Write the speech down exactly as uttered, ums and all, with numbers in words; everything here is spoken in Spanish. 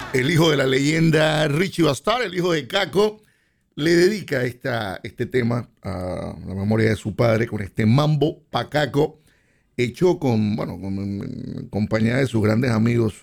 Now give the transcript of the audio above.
El hijo de la leyenda Richie Bastar, el hijo de Caco, le dedica esta, este tema a la memoria de su padre con este mambo pacaco hecho con, bueno, con, en compañía de sus grandes amigos